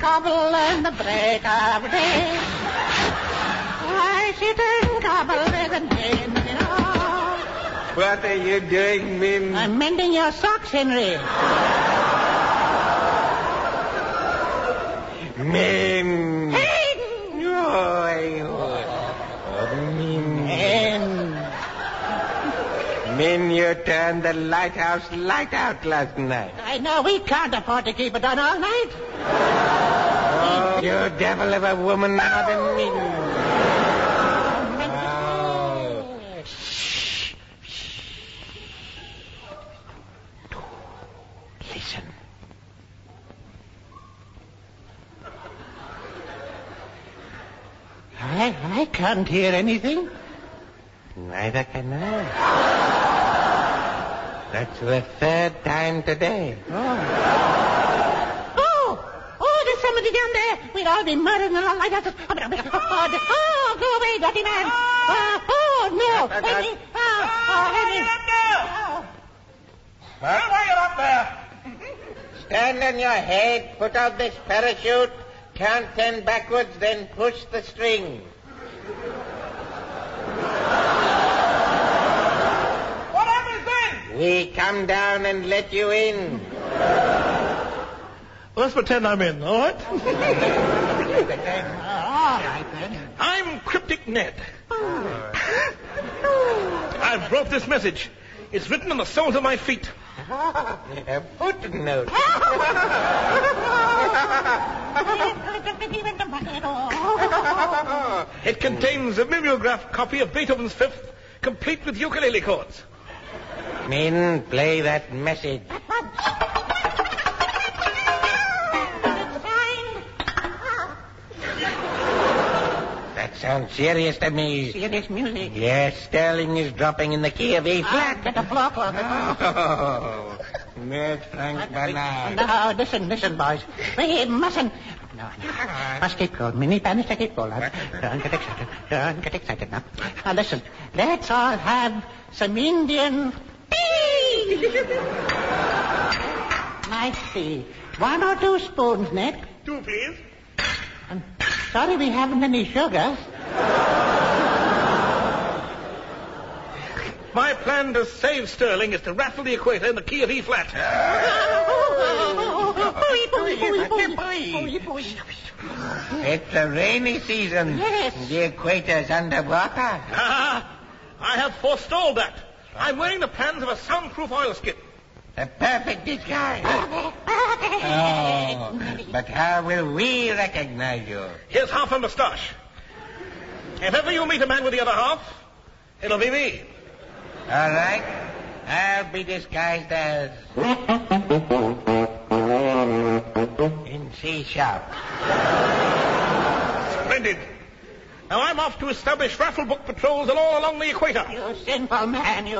cobble and the break of day. I sit and cobble with a day. What are you doing, Min? I'm mending your socks, Henry. Min. Hen! Min, you turned the lighthouse light out last night. I know we can't afford to keep it on all night. Oh, you devil of a woman, not a Min. Listen. I can't hear anything. Neither can I. That's the third time today. Oh, there's somebody down there. We'd all be murdered in the lighthouse. Oh, go away, dirty man. No. Henry. Henry. What? Why are you up there? Stand on your head, put out this parachute, count 10 backwards, then push the string. What happens then? We come down and let you in. Let's pretend I'm in, all right? All right, then. I'm Cryptic Ned. I've wrote this message. It's written on the soles of my feet. A footnote. It contains a mimeographed copy of Beethoven's Fifth, complete with ukulele chords. Min, play that message. That sounds serious to me. Serious music. Yes, Sterling is dropping in the key of A flat. Get a floor cloth. Oh, Ned Frank Bernard. No, listen, boys. We mustn't. No. Must keep cool. Minnie Bannister, keep cool. Don't get excited now. Now, listen. Let's all have some Indian tea. Nice tea. 1 or 2 spoons, Ned. 2, please. I'm sorry we haven't any sugar. My plan to save Sterling is to rattle the equator in the key of E flat. It's a rainy season. Yes. The equator's underwater. I have forestalled that. I'm wearing the plans of a soundproof oilskin. A perfect disguise. Oh, but how will we recognize you? Here's half a moustache. If ever you meet a man with the other half, it'll be me. All right. I'll be disguised as... in C sharp. Splendid. Now I'm off to establish raffle book patrols all along the equator. You sinful man, you.